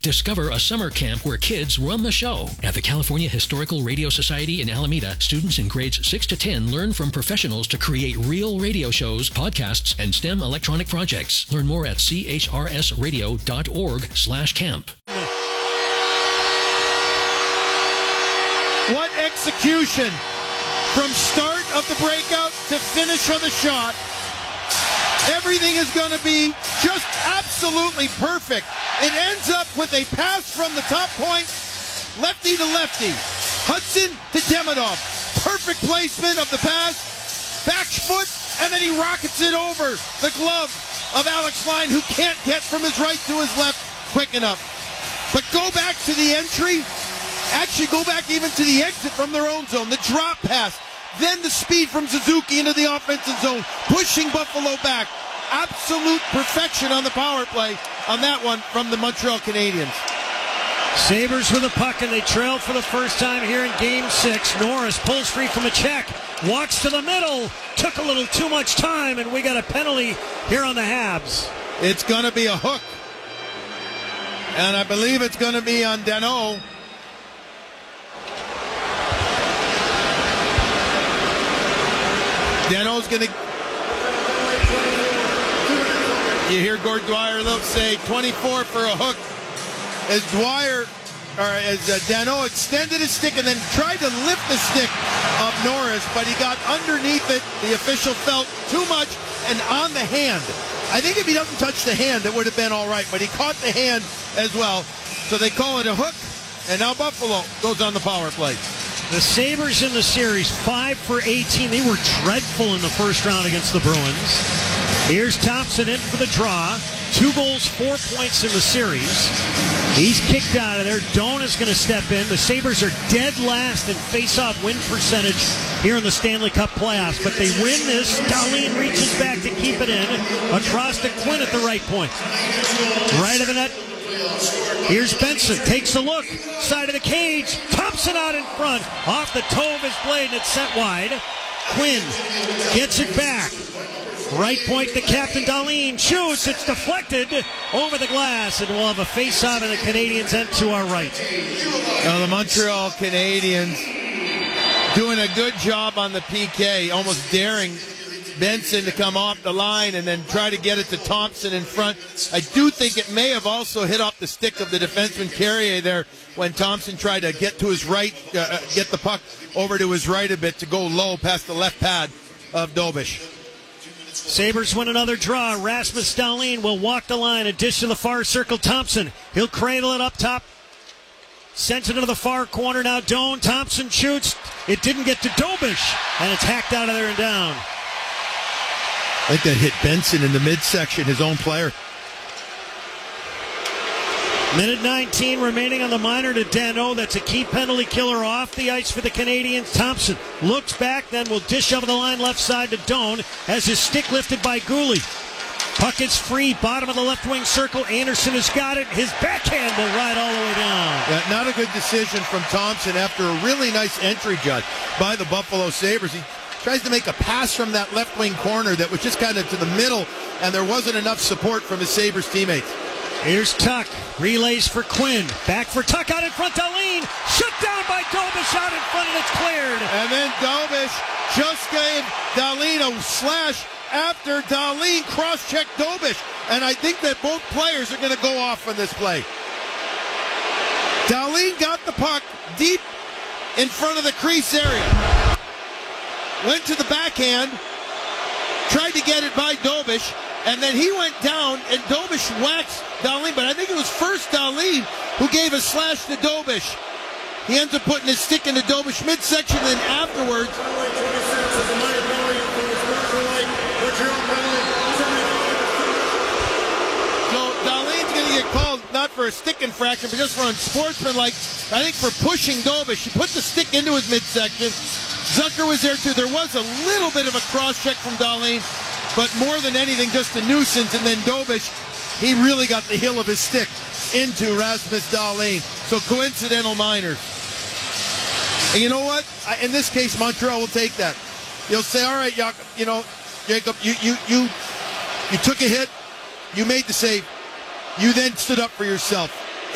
Discover a summer camp where kids run the show. At the California Historical Radio Society in Alameda, students in grades 6 to 10 learn from professionals to create real radio shows, podcasts, and STEM electronic projects. Learn more at chrsradio.org/camp. What execution from start of the breakout to finish of the shot. Everything is going to be just absolutely perfect. It ends up with a pass from the top point, lefty to lefty. Hudson to Demidov. Perfect placement of the pass. Back foot, and then he rockets it over the glove of Alex Lyon, who can't get from his right to his left quick enough. But go back to the entry. Actually, go back even to the exit from their own zone. The drop pass. Then the speed from Suzuki into the offensive zone, pushing Buffalo back. Absolute perfection on the power play on that one from the Montreal Canadiens. Sabres with the puck, and they trail for the first time here in Game 6. Norris pulls free from a check, walks to the middle, took a little too much time, and we got a penalty here on the Habs. It's going to be a hook, and I believe it's going to be on Danault. Danault's going to... You hear Gord Dwyer say 24 for a hook as Danault extended his stick and then tried to lift the stick of Norris, but he got underneath it. The official felt too much and on the hand. I think if he doesn't touch the hand, it would have been all right, but he caught the hand as well. So they call it a hook, and now Buffalo goes on the power play. The Sabres in the series, 5 for 18. They were dreadful in the first round against the Bruins. Here's Thompson in for the draw. 2 goals, 4 points in the series. He's kicked out of there. Doan is going to step in. The Sabres are dead last in face-off win percentage here in the Stanley Cup playoffs. But they win this. Dahlin reaches back to keep it in. Across to Quinn at the right point. Right of the net. Here's Benson, takes a look, side of the cage, Thompson out in front, off the toe of his blade, and it's sent wide. Quinn gets it back. Right point to Captain Dahlin, shoots, it's deflected over the glass, and we'll have a face-off in the Canadiens' end to our right. Now the Montreal Canadiens doing a good job on the PK, almost daring Benson to come off the line and then try to get it to Thompson in front. I do think it may have also hit off the stick of the defenseman Carrier there when Thompson tried to get to his right, get the puck over to his right a bit to go low past the left pad of Dobish. Sabres win another draw. Rasmus Dahlin will walk the line. A dish to the far circle. Thompson, he'll cradle it up top. Sends it into the far corner now. Doan, Thompson shoots. It didn't get to Dobish, and it's hacked out of there and down. I think that hit Benson in the midsection, his own player. Minute 19 remaining on the minor to Danault. That's a key penalty killer off the ice for the Canadiens. Thompson looks back, then will dish over the line left side to Doan. Has his stick lifted by Gouli. Puck is free, bottom of the left wing circle. Anderson has got it. His backhand will ride all the way down. Yeah, not a good decision from Thompson after a really nice entry, Judd, by the Buffalo Sabres. He tries to make a pass from that left wing corner that was just kind of to the middle, and there wasn't enough support from his Sabres teammates. Here's Tuck. Relays for Quinn. Back for Tuck out in front. Dahlin. Shut down by Dobish out in front, and it's cleared. And then Dobish just gave Dahlin a slash after Dahlin cross-checked Dobish. And I think that both players are going to go off on this play. Dahlin got the puck deep in front of the crease area. Went to the backhand. Tried to get it by Dobish. And then he went down, and Dobish waxed Dahlin. But I think it was first Dahlin who gave a slash to Dobish. He ends up putting his stick into Dobish midsection, and then afterwards... So Dahlin's going to get called not for a stick infraction, but just for unsportsmanlike, I think for pushing Dobish. He put the stick into his midsection. Zucker was there too. There was a little bit of a cross-check from Dahlin, but more than anything, just a nuisance. And then Dobish, he really got the heel of his stick into Rasmus Dahlin. So coincidental minors. And you know what? In this case, Montreal will take that. You'll say, all right, Jacob, you took a hit. You made the save. You then stood up for yourself.